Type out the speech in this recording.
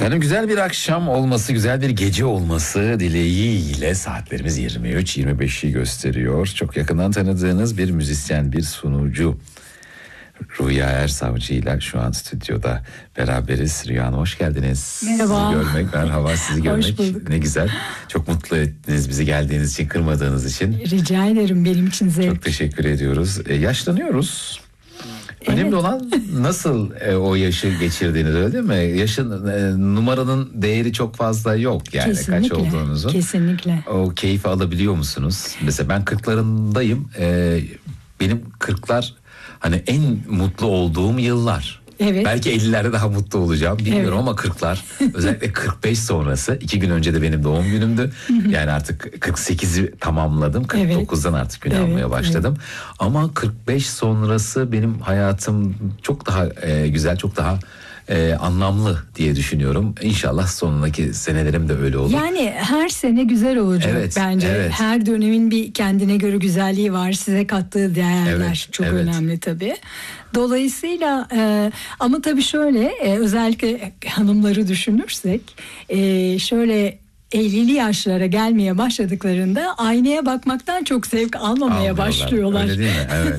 Yani güzel bir akşam olması, güzel bir gece olması dileğiyle saatlerimiz 23.25'i gösteriyor. Çok yakından tanıdığınız bir müzisyen, bir sunucu Rüya Ersavcı ile şu an stüdyoda beraberiz. Rüya Hanım, hoş geldiniz. Merhaba. Sizi görmek, merhaba, sizi görmek Hoş bulduk. ne güzel. Çok mutlu ettiniz bizi, geldiğiniz için, kırmadığınız için. Rica ederim, benim için zevk. Çok teşekkür ediyoruz. Yaşlanıyoruz. Önemli Evet. olan nasıl o yaşı geçirdiğiniz, öyle değil mi? Yaşın numaranın değeri çok fazla yok yani, Kesinlikle, kaç olduğunuzu. kesinlikle. O keyfi alabiliyor musunuz? Mesela ben 40'larındayım. Benim 40'lar hani en mutlu olduğum yıllar. Evet. Belki 50'lerde daha mutlu olacağım bilmiyorum, Evet. ama 40'lar özellikle 45 sonrası, 2 gün önce de benim doğum günümdü. Yani artık 48'i tamamladım. 49'dan artık gün almaya başladım. Ama 45 sonrası benim hayatım çok daha güzel, çok daha anlamlı diye düşünüyorum. İnşallah sonundaki senelerim de öyle olur. Yani her sene güzel olacak Evet, bence. evet. Her dönemin bir kendine göre güzelliği var. Size kattığı değerler Evet, çok evet. önemli tabii. Dolayısıyla ama tabii şöyle özellikle hanımları düşünürsek şöyle 50'li yaşlara gelmeye başladıklarında aynaya bakmaktan çok zevk almamaya Almıyorlar. başlıyorlar. Öyle değil mi? Evet.